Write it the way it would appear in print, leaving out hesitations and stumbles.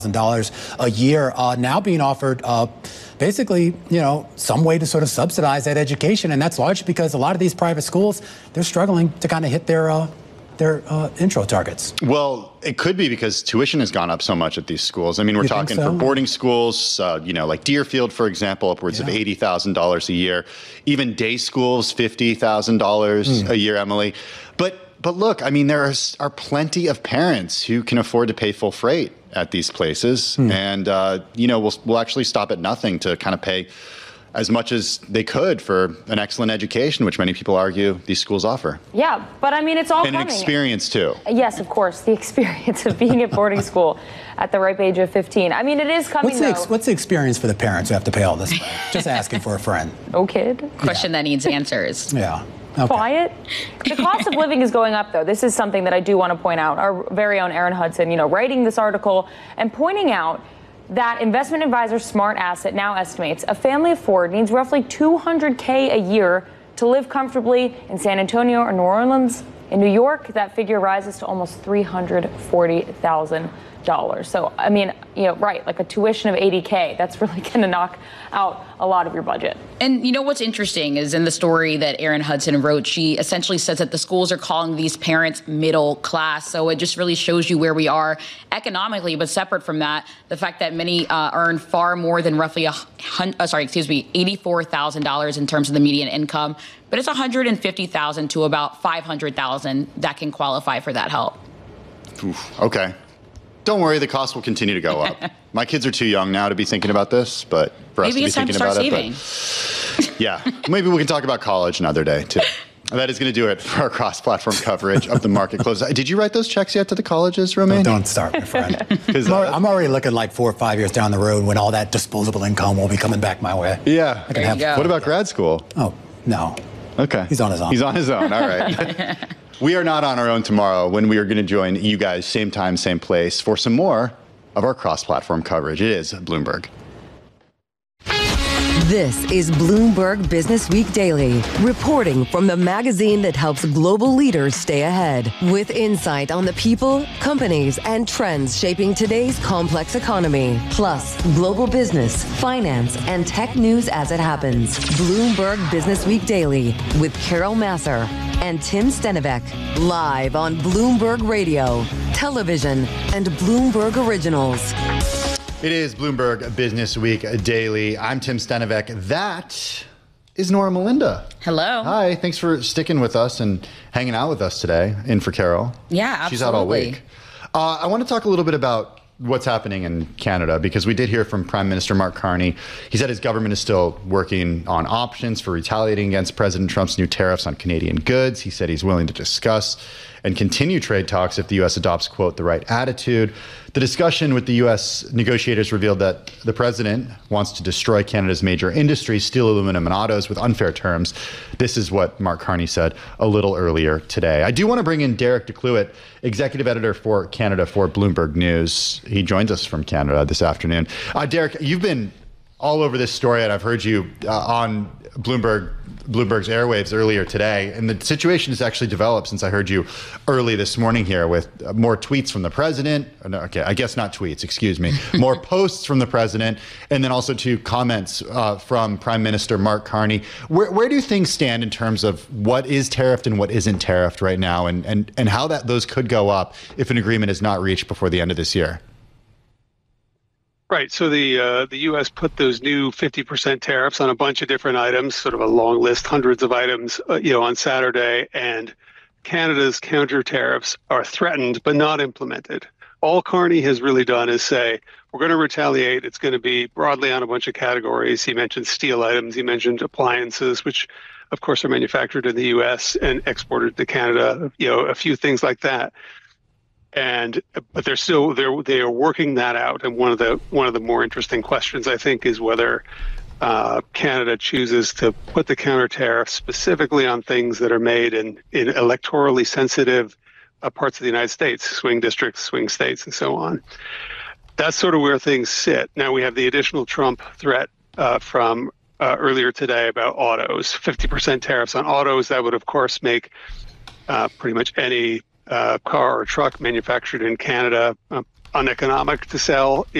a year now being offered basically, some way to sort of subsidize that education. And that's largely because a lot of these private schools, they're struggling to kind of hit their intro targets. Well, it could be because tuition has gone up so much at these schools. I mean, we're talking for boarding schools, like Deerfield, for example, upwards of $80,000 a year. Even day schools, $50,000 a year, Emily. But look, I mean, there are plenty of parents who can afford to pay full freight at these places. And, we'll actually stop at nothing to kind of pay as much as they could for an excellent education, which many people argue these schools offer. Yeah, but I mean, it's all and coming. An experience, too. Yes, of course, the experience of being at boarding school at the ripe age of 15. I mean, it is coming, What's the experience for the parents who have to pay all this? Just asking for a friend. Oh, kid. Question that needs answers. Yeah. Okay. Quiet. The cost of living is going up, though. This is something that I do want to point out. Our very own Aaron Hudson, writing this article and pointing out that investment advisor Smart Asset now estimates a family of four needs roughly $200K a year to live comfortably in San Antonio or New Orleans. In New York, that figure rises to almost $340,000. So, I mean, right, like a tuition of $80K, that's really going to knock out a lot of your budget. And what's interesting is in the story that Erin Hudson wrote, she essentially says that the schools are calling these parents middle class. So it just really shows you where we are economically. But separate from that, the fact that many earn far more than roughly $84,000 in terms of the median income. But it's $150,000 to about $500,000 that can qualify for that help. Oof, okay. Don't worry, the cost will continue to go up. My kids are too young now to be thinking about this, but for us to be thinking about it. Yeah, maybe we can talk about college another day, too. That is going to do it for our cross-platform coverage of the market close. Did you write those checks yet to the colleges, Romaine? Don't start, my friend. I'm already looking like 4 or 5 years down the road when all that disposable income will be coming back my way. Yeah. What about grad school? Oh, no. Okay. He's on his own. He's on his own. All right. We are not on our own tomorrow when we are going to join you guys, same time, same place, for some more of our cross-platform coverage. It is Bloomberg. This is Bloomberg Business Week Daily, reporting from the magazine that helps global leaders stay ahead, with insight on the people, companies, and trends shaping today's complex economy, plus global business, finance, and tech news as it happens. Bloomberg Business Week Daily with Carol Massar and Tim Stenivek, live on Bloomberg Radio, television, and Bloomberg Originals. It is Bloomberg Business Week Daily. I'm Tim Stenivek. That is Nora Melinda. Hello. Hi. Thanks for sticking with us and hanging out with us today, in for Carol. Yeah, absolutely. She's out all week. I want to talk a little bit about what's happening in Canada, because we did hear from Prime Minister Mark Carney. He said his government is still working on options for retaliating against President Trump's new tariffs on Canadian goods. He said he's willing to discuss and continue trade talks if the U.S. adopts, quote, the right attitude. The discussion with the U.S. negotiators revealed that the president wants to destroy Canada's major industries, steel, aluminum, and autos, with unfair terms. This is what Mark Carney said a little earlier today. I do want to bring in Derek DeCluett, executive editor for Canada for Bloomberg News. He joins us from Canada this afternoon. Derek, you've been all over this story, and I've heard you on Bloomberg's airwaves earlier today, and the situation has actually developed since I heard you early this morning here, with more tweets from the president. Okay, I guess not tweets, excuse me. More posts from the president, and then also two comments from Prime Minister Mark Carney. Where do things stand in terms of what is tariffed and what isn't tariffed right now, and how those could go up if an agreement is not reached before the end of this year? Right. So the U.S. put those new 50% tariffs on a bunch of different items, sort of a long list, hundreds of items, on Saturday. And Canada's counter tariffs are threatened but not implemented. All Carney has really done is say, we're going to retaliate. It's going to be broadly on a bunch of categories. He mentioned steel items. He mentioned appliances, which, of course, are manufactured in the U.S. and exported to Canada, a few things like that. But they are working that out. And one of the more interesting questions, I think, is whether Canada chooses to put the counter tariff specifically on things that are made in electorally sensitive parts of the United States, swing districts, swing states, and so on. That's sort of where things sit. Now we have the additional Trump threat from earlier today about autos, 50% tariffs on autos. That would, of course, make pretty much any car or truck manufactured in Canada uneconomic to sell